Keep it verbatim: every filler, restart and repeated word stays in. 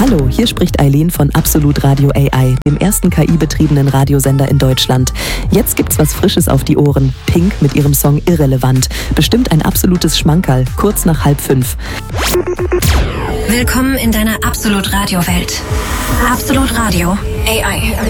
Hallo, hier spricht Eileen von Absolut Radio A I, dem ersten K I-betriebenen Radiosender in Deutschland. Jetzt gibt's was Frisches auf die Ohren. Pink mit ihrem Song Irrelevant. Bestimmt ein absolutes Schmankerl, kurz nach halb fünf. Willkommen in deiner Absolut Radio-Welt. Absolut Radio A I.